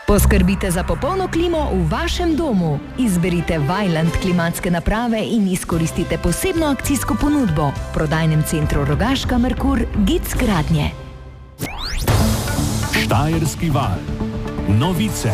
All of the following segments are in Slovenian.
Poskrbite za popolno klimo v vašem domu. Izberite Vaillant klimatske naprave in izkoristite posebno akcijsko ponudbo v prodajnem centru Rogaška Merkur Gic Gradnje. Štajerski val. Novice.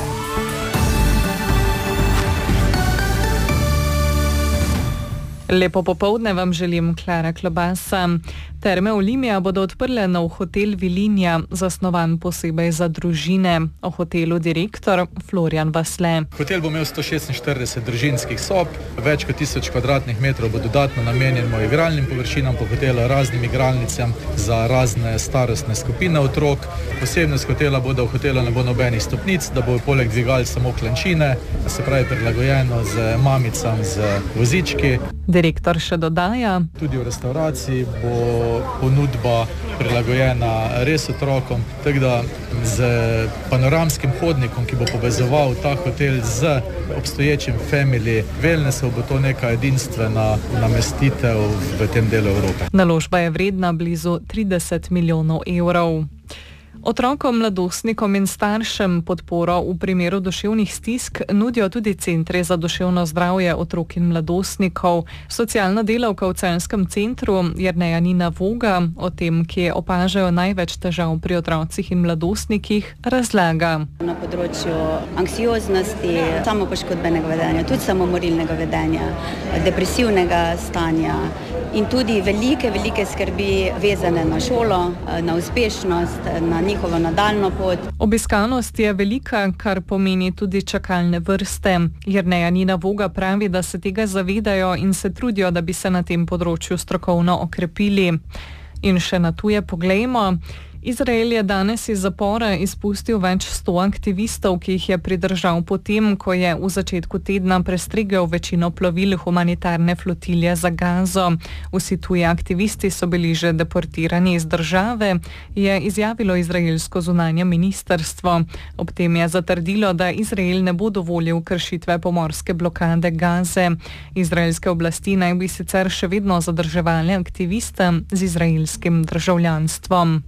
Lepo popoldne vam želim, Klara Klobasa. Terme Olimia bodo odprle nov hotel Vilinja, zasnovan posebej za družine. O hotelu direktor Florian Vasle. Hotel bo imel 146 družinskih sob, več kot 1000 kvadratnih metrov bo dodatno namenjeno igralnim površinam po hotelu, raznim igralnicam za razne starostne skupine otrok. Posebnost hotela bo, da v hotelu ne bo nobenih stopnic, da bo poleg dvigal samo klančine, se pravi prilagojeno z mamicam, z vozički. Direktor še dodaja: tudi v restauraciji bo ponudba prilagojena res otrokom, tako da z panoramskim hodnikom, ki bo povezoval ta hotel z obstoječim family wellnessom, bo to neka edinstvena namestitev v tem delu Evrope. Naložba je vredna blizu 30 milijonov evrov. Otrokom, mladostnikom in staršem podporo v primeru duševnih stisk nudijo tudi centri za duševno zdravje otrok in mladostnikov. Socialna delavka v Celjskem centru Jerneja Nina Voga o tem, kje opažajo največ težav pri otrocih in mladostnikih, razlaga. Na področju anksioznosti, samopoškodbenega vedenja, tudi samomorilnega vedenja, depresivnega stanja in tudi velike skrbi vezane na šolo, na uspešnost, na njihovo nadaljno pot. Obiskanost je velika, kar pomeni tudi čakalne vrste. Jerneja Nina Voga pravi, da se tega zavedajo in se trudijo, da bi se na tem področju strokovno okrepili. In še na tuje poglejmo. Izrael je danes iz zapora izpustil več 100 aktivistov, ki jih je pridržal potem, ko je v začetku tedna prestregel večino plovil humanitarne flotilje za Gazo. Vsi tuji aktivisti so bili že deportirani iz države, je izjavilo izraelsko zunanje ministrstvo. Ob tem je zatrdilo, da Izrael ne bo dovolil kršitve pomorske blokade Gaze. Izraelske oblasti naj bi sicer še vedno zadrževali aktiviste z izraelskim državljanstvom.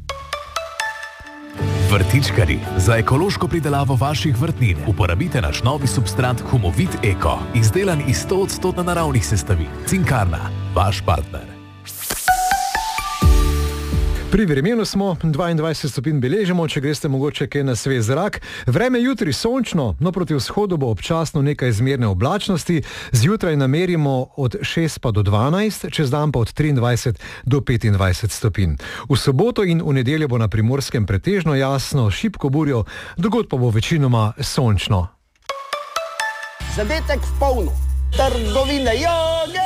Vrtičkarji, za ekološko pridelavo vaših vrtnin uporabite naš novi substrat Humovit Eko, izdelan iz 100% naravnih sestavin. Cinkarna, vaš partner. Pri vremenu smo, 22 stopinj beležimo, če greste mogoče kaj na svež zrak. Vreme jutri sončno, no proti vzhodu bo občasno nekaj zmerne oblačnosti, zjutraj namerimo od 6 pa do 12, čez dan pa od 23 do 25 stopinj. V soboto in v nedeljo bo na Primorskem pretežno jasno, šibko burjo, drugod pa bo večinoma sončno. Zadetek v polno, trgovine joge!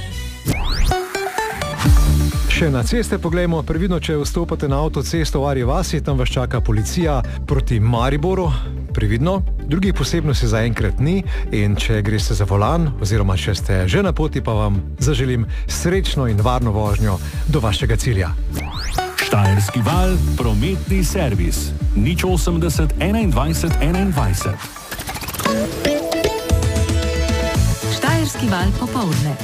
Še na ceste poglejmo, previdno, če vstopate na avtocesto v Arji vasi, tam vas čaka policija proti Mariboru, previdno, drugih posebnosti zaenkrat ni in če greste za volan oziroma če ste že na poti, pa vam zaželim srečno in varno vožnjo do vašega cilja. Štajerski val, prometni servis. 080 21 21. Štajerski val popoldne.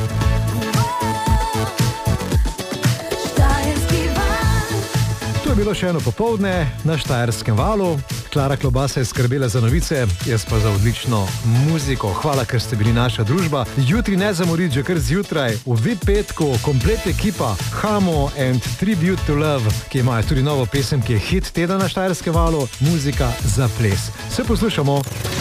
To je bilo še eno popoldne na Štajerskem valu. Klara Klobasa je skrbela za novice, jaz pa za odlično muziko. Hvala, ker ste bili naša družba. Jutri ne zamoriti, že kar zjutraj v VIP petku komplet ekipa Hamo and Tribute to Love, ki imajo tudi novo pesem, ki je hit tedna na Štajerskem valu, muzika za ples. Se poslušamo.